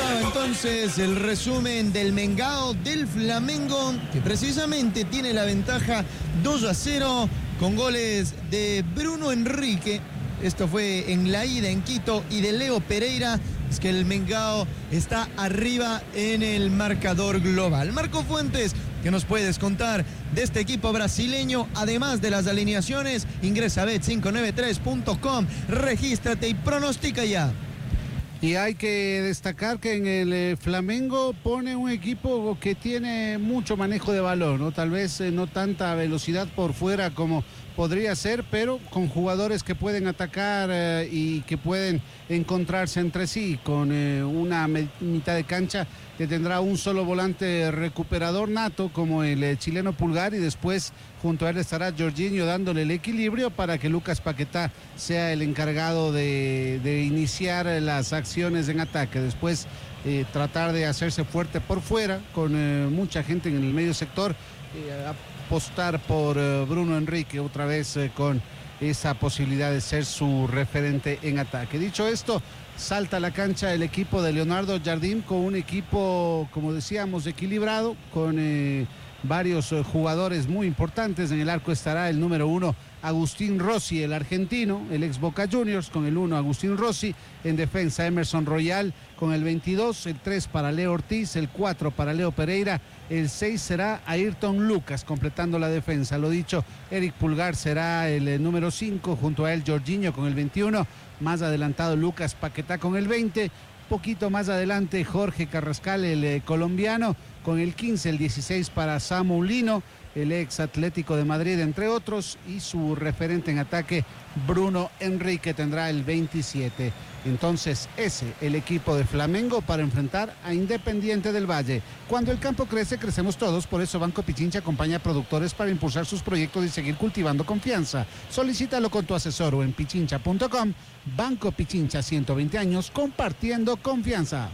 estaba entonces el resumen del Mengao del Flamengo, que precisamente tiene la ventaja 2-0 con goles de Bruno Enrique. Esto fue en la ida en Quito, y de Leo Pereira. Es que el Mengao está arriba en el marcador global. Marco Fuentes, ¿qué nos puedes contar de este equipo brasileño? Además de las alineaciones, ingresa a bet593.com, regístrate y pronostica ya. Y hay que destacar que en el Flamengo pone un equipo que tiene mucho manejo de balón, ¿no? Tal vez no tanta velocidad por fuera como podría ser, pero con jugadores que pueden atacar y que pueden encontrarse entre sí, con una mitad de cancha que tendrá un solo volante recuperador nato como el chileno Pulgar, y después junto a él estará Jorginho dándole el equilibrio para que Lucas Paquetá sea el encargado de iniciar las acciones en ataque. Después tratar de hacerse fuerte por fuera con mucha gente en el medio sector, apostar por Bruno Enrique otra vez con esa posibilidad de ser su referente en ataque. Dicho esto, salta a la cancha el equipo de Leonardo Jardim con un equipo, como decíamos, equilibrado, con varios jugadores muy importantes. En el arco estará el número 1, Agustín Rossi, el argentino, el ex Boca Juniors, con el 1 Agustín Rossi. En defensa, Emerson Royal con el 22, el 3 para Leo Ortiz, el 4 para Leo Pereira, el 6 será Ayrton Lucas completando la defensa. Lo dicho, Eric Pulgar será el número 5, junto a él Jorginho con el 21, más adelantado Lucas Paquetá con el 20, poquito más adelante Jorge Carrascal, el colombiano, con el 15, el 16 para Samu Lino, el ex Atlético de Madrid, entre otros, y su referente en ataque, Bruno Enrique, tendrá el 27. Entonces, el equipo de Flamengo para enfrentar a Independiente del Valle. Cuando el campo crece, crecemos todos. Por eso Banco Pichincha acompaña a productores para impulsar sus proyectos y seguir cultivando confianza. Solicítalo con tu asesor o en pichincha.com. Banco Pichincha, 120 años compartiendo confianza.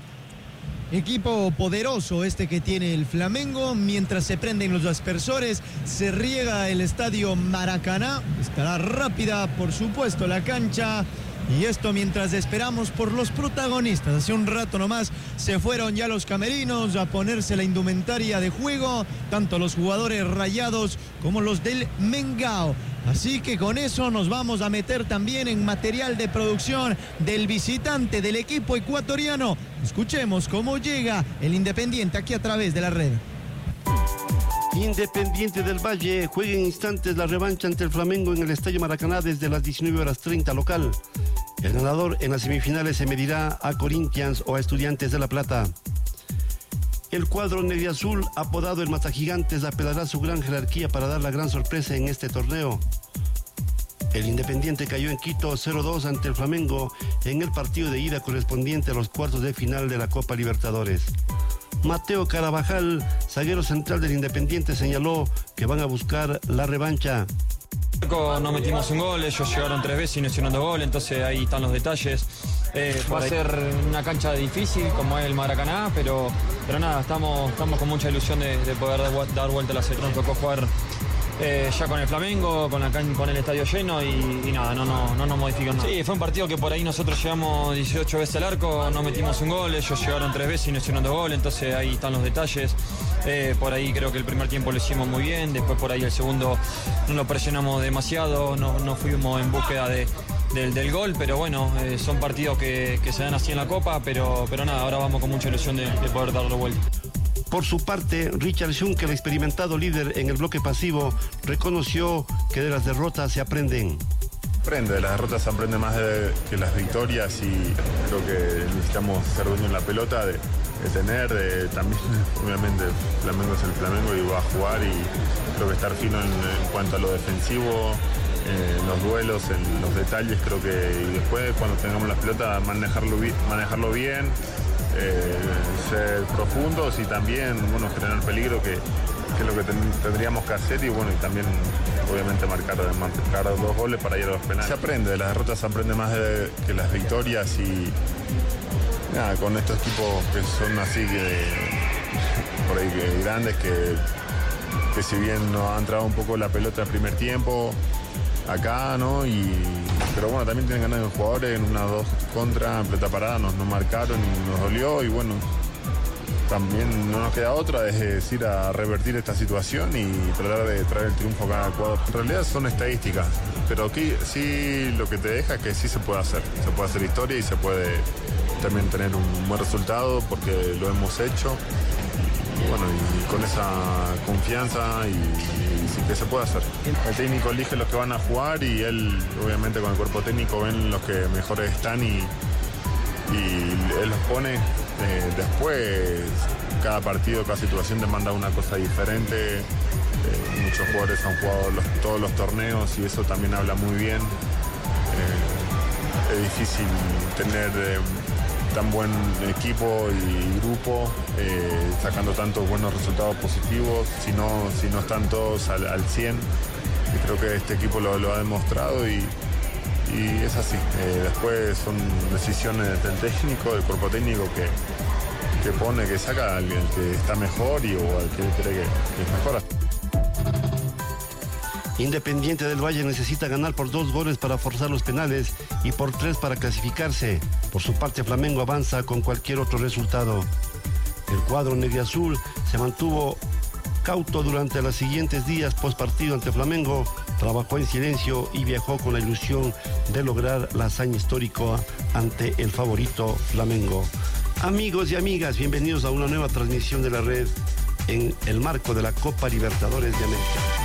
Equipo poderoso este que tiene el Flamengo. Mientras se prenden los aspersores, se riega el estadio Maracaná. Estará rápida, por supuesto, la cancha. Y esto mientras esperamos por los protagonistas. Hace un rato nomás se fueron ya los camerinos a ponerse la indumentaria de juego, tanto los jugadores rayados como los del Mengao. Así que con eso nos vamos a meter también en material de producción del visitante del equipo ecuatoriano. Escuchemos cómo llega el Independiente aquí a través de la red. Independiente del Valle juega en instantes la revancha ante el Flamengo en el Estadio Maracaná desde las 19:30 local. El ganador en las semifinales se medirá a Corinthians o a Estudiantes de La Plata. El cuadro negriazul, apodado el Matagigantes, apelará a su gran jerarquía para dar la gran sorpresa en este torneo. El Independiente cayó en Quito 0-2 ante el Flamengo en el partido de ida correspondiente a los cuartos de final de la Copa Libertadores. Mateo Carabajal, zaguero central del Independiente, señaló que van a buscar la revancha. No metimos un gol, ellos llegaron 3 veces y no hicieron 2 goles, entonces ahí están los detalles. Va a ser una cancha difícil como es el Maracaná, pero nada, estamos con mucha ilusión de poder dar vuelta a la serie. Nos tocó jugar ya con el Flamengo, con el estadio lleno y nada, no nos modifican nada. Sí, fue un partido que por ahí nosotros llegamos 18 veces al arco, no metimos un gol, ellos llegaron 3 veces y no hicieron 2 goles, entonces ahí están los detalles. Por ahí creo que el primer tiempo lo hicimos muy bien, después por ahí el segundo no lo presionamos demasiado, no fuimos en búsqueda del gol, pero bueno, son partidos que se dan así en la Copa, pero nada, ahora vamos con mucha ilusión de poder darlo vuelta. Por su parte, Richard Schunke, el experimentado líder en el bloque pasivo, reconoció que de las derrotas se aprenden. De las derrotas se aprende más que las victorias, y creo que necesitamos ser dueños en la pelota, de también, obviamente, el Flamengo es el Flamengo y va a jugar, y creo que estar fino en cuanto a lo defensivo, en los duelos, en los detalles, creo que, y después cuando tengamos la pelota manejarlo bien, ser profundos y también, bueno, generar peligro, que es lo que tendríamos que hacer, y bueno, y también obviamente marcar 2 goles para ir a los penales. Se aprende, de las derrotas se aprende más que las victorias, y nada, con estos equipos que son así por ahí que grandes, que si bien nos ha entrado un poco la pelota en el primer tiempo, acá, ¿no? Pero bueno, también tienen ganas de jugadores en 1-2 contra, en pelota parada, nos marcaron y nos dolió y bueno, también no nos queda otra, es ir a revertir esta situación y tratar de traer el triunfo a cada cuadro. En realidad son estadísticas, pero aquí sí lo que te deja es que sí se puede hacer historia y se puede también tener un buen resultado porque lo hemos hecho. Y bueno, y con esa confianza y sí que se puede hacer. El técnico elige los que van a jugar y él, obviamente con el cuerpo técnico, ven los que mejores están y él los pone. Después, cada partido, cada situación demanda una cosa diferente. Muchos jugadores han jugado todos los torneos y eso también habla muy bien. Es difícil tener tan buen equipo y grupo, sacando tantos buenos resultados positivos, si no están todos al 100. Y creo que este equipo lo ha demostrado y es así. Después son decisiones del técnico, del cuerpo técnico que pone, que saca al que está mejor o al que cree que es mejor. Independiente del Valle necesita ganar por 2 goles para forzar los penales y por 3 para clasificarse. Por su parte, Flamengo avanza con cualquier otro resultado. El cuadro negriazul se mantuvo cauto durante los siguientes días post partido ante Flamengo, trabajó en silencio y viajó con la ilusión de lograr la hazaña histórica ante el favorito Flamengo. Amigos y amigas, bienvenidos a una nueva transmisión de la red en el marco de la Copa Libertadores de América.